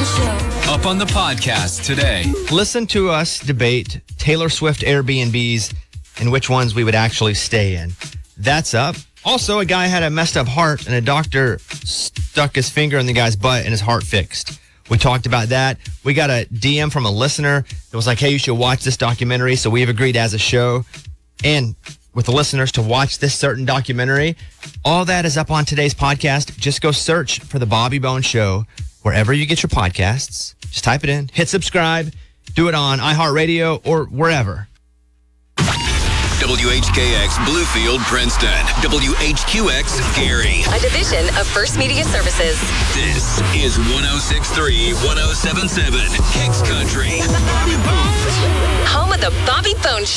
Show. Up on the podcast today. Listen to us debate Taylor Swift Airbnbs and which ones we would actually stay in. That's up. Also, a guy had a messed up heart and a doctor stuck his finger in the guy's butt and his heart fixed. We talked about that. We got a DM from a listener that was like, hey, you should watch this documentary. So we've agreed as a show and with the listeners to watch this certain documentary. All that is up on today's podcast. Just go search for The Bobby Bones Show wherever you get your podcasts. Just type it in, hit subscribe, do it on iHeartRadio or wherever. WHKX Bluefield, Princeton. WHQX Gary. A division of First Media Services. This is 106.3, 107.7 Kicks Country. Home of the Bobby Bones Show.